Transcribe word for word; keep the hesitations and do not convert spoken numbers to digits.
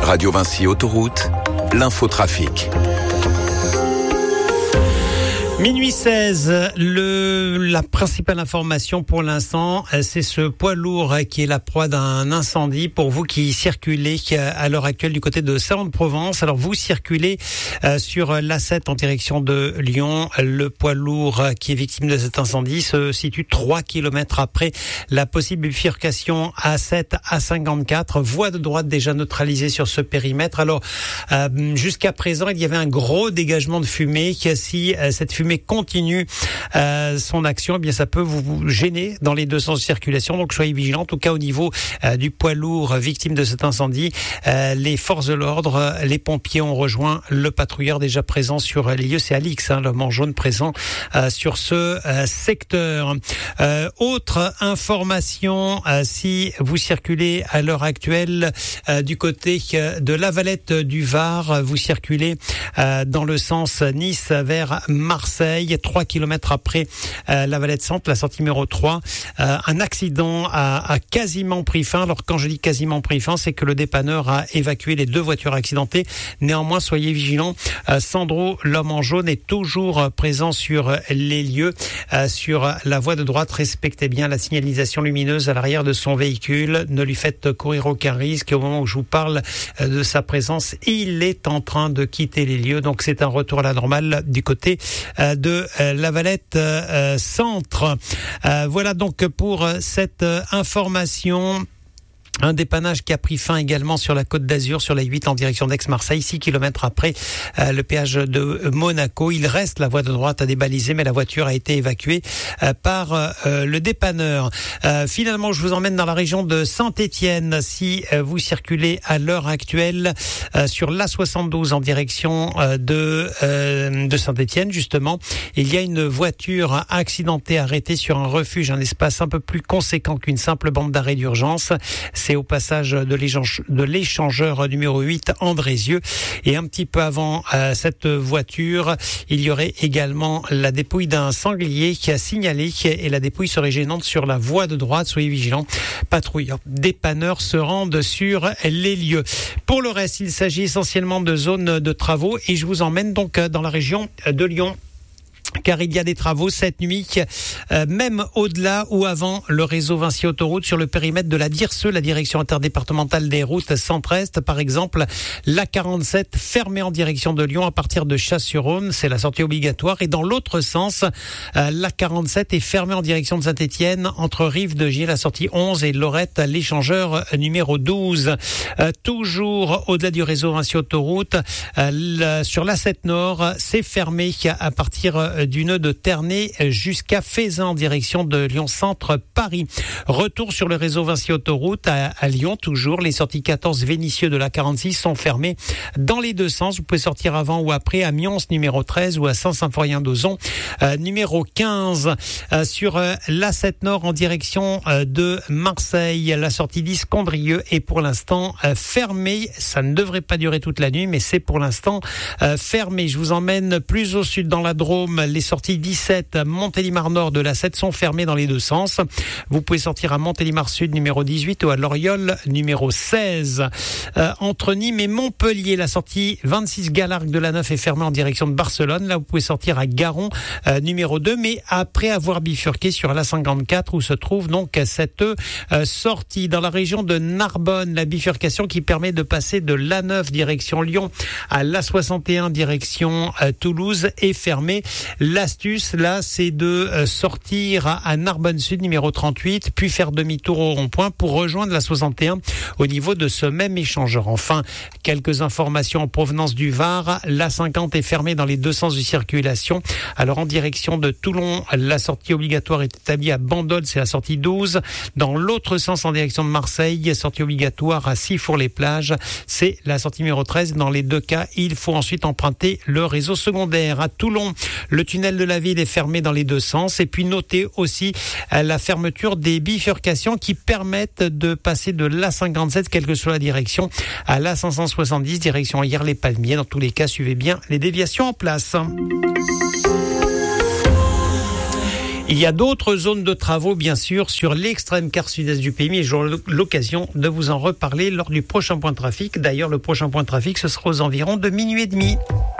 Radio Vinci Autoroute, l'infotrafic. Minuit seize, le, la principale information pour l'instant, c'est ce poids lourd qui est la proie d'un incendie pour vous qui circulez à l'heure actuelle du côté de Salon-de-Provence. Alors vous circulez euh, sur l'A sept en direction de Lyon. Le poids lourd qui est victime de cet incendie se situe trois kilomètres après la possible bifurcation A sept A cinquante-quatre. Voie de droite déjà neutralisée sur ce périmètre. Alors euh, jusqu'à présent, il y avait un gros dégagement de fumée. Si euh, cette fumée mais continue euh, son action, eh bien ça peut vous, vous gêner dans les deux sens de circulation. Donc soyez vigilants. En tout cas au niveau euh, du poids lourd victime de cet incendie, euh, les forces de l'ordre, les pompiers ont rejoint le patrouilleur déjà présent sur les lieux. C'est Alix, hein, l'homme en jaune présent euh, sur ce euh, secteur. Euh, autre information, euh, si vous circulez à l'heure actuelle euh, du côté de la Valette du Var, vous circulez euh, dans le sens Nice vers Marseille. Trois kilomètres après euh, la Valette Centre, la sortie numéro trois. Euh, un accident a, a quasiment pris fin. Alors quand je dis quasiment pris fin, c'est que le dépanneur a évacué les deux voitures accidentées. Néanmoins, soyez vigilants. Euh, Sandro, l'homme en jaune, est toujours présent sur les lieux. Euh, sur la voie de droite, respectez bien la signalisation lumineuse à l'arrière de son véhicule. Ne lui faites courir aucun risque. Au moment où je vous parle euh, de sa présence, il est en train de quitter les lieux. Donc c'est un retour à la normale du côté euh, de euh, la Valette euh, Centre. Euh, voilà donc pour cette euh, information. Un dépannage qui a pris fin également sur la Côte d'Azur, sur la huit en direction d'Aix-Marseille, six kilomètres après euh, le péage de Monaco. Il reste la voie de droite à débaliser, mais la voiture a été évacuée euh, par euh, le dépanneur. Euh, finalement, je vous emmène dans la région de Saint-Étienne. Si euh, vous circulez à l'heure actuelle euh, sur l'A soixante-douze en direction euh, de, euh, de Saint-Étienne, justement, il y a une voiture accidentée arrêtée sur un refuge, un espace un peu plus conséquent qu'une simple bande d'arrêt d'urgence. C'est au passage de l'échangeur numéro huit Andrézieux. Et un petit peu avant euh, cette voiture, il y aurait également la dépouille d'un sanglier qui a signalé et la dépouille serait gênante sur la voie de droite. Soyez vigilants. Patrouilleurs, dépanneurs se rendent sur les lieux. Pour le reste, il s'agit essentiellement de zones de travaux et je vous emmène donc dans la région de Lyon. Car il y a des travaux cette nuit, euh, même au-delà ou avant le réseau Vinci Autoroute sur le périmètre de la D I R S E, la direction interdépartementale des routes centre-est. Par exemple, l'A quarante-sept fermée en direction de Lyon à partir de Chasse-sur-Rhône, c'est la sortie obligatoire. Et dans l'autre sens, euh, l'A quarante-sept est fermée en direction de Saint-Étienne entre Rive-de-Gier, la sortie onze et Lorette, l'échangeur numéro douze. Euh, toujours au-delà du réseau Vinci Autoroute, euh, la, sur l'A sept Nord, c'est fermé à partir euh, du nœud de Ternay jusqu'à Faisan en direction de Lyon Centre Paris. Retour sur le réseau Vinci Autoroute à, à Lyon toujours. Les sorties quatorze Vénissieux de la quarante-six sont fermées dans les deux sens. Vous pouvez sortir avant ou après à Mions numéro treize ou à Saint-Symphorien-d'Ozon euh, numéro quinze. Euh, sur euh, l'A sept Nord en direction euh, de Marseille, la sortie dix Condrieu est pour l'instant euh, fermée. Ça ne devrait pas durer toute la nuit, mais c'est pour l'instant euh, fermé. Je vous emmène plus au sud dans la Drôme. Les sorties dix-sept Montélimar Nord de l'A sept sont fermées dans les deux sens. Vous pouvez sortir à Montélimar Sud numéro dix-huit ou à Loriol numéro seize. Euh, entre Nîmes et Montpellier, la sortie vingt-six Galargue de la neuf est fermée en direction de Barcelone. Là, vous pouvez sortir à Garon euh, numéro deux, mais après avoir bifurqué sur l'A cinquante-quatre où se trouve donc cette euh, sortie. Dans la région de Narbonne, la bifurcation qui permet de passer de l'A neuf direction Lyon à l'A soixante et un direction euh, Toulouse est fermée. L'astuce, là, c'est de euh, sortir à, à Narbonne Sud, numéro trente-huit, puis faire demi-tour au rond-point pour rejoindre la soixante et un au niveau de ce même échangeur. Enfin, quelques informations en provenance du Var. L'A cinquante est fermée dans les deux sens de circulation. Alors, en direction de Toulon, la sortie obligatoire est établie à Bandol, c'est la sortie douze. Dans l'autre sens, en direction de Marseille, sortie obligatoire à Sifour-les-Plages, c'est la sortie numéro treize. Dans les deux cas, il faut ensuite emprunter le réseau secondaire. À Toulon, le tunnel de la ville est fermé dans les deux sens. Et puis notez aussi la fermeture des bifurcations qui permettent de passer de l'A cinquante-sept, quelle que soit la direction, à l'A cinq cent soixante-dix, direction Hyères-les-Palmiers. Dans tous les cas, suivez bien les déviations en place. Il y a d'autres zones de travaux, bien sûr, sur l'extrême quart sud-est du pays, et j'aurai l'occasion de vous en reparler lors du prochain point de trafic. D'ailleurs, le prochain point de trafic, ce sera aux environs de minuit et demi.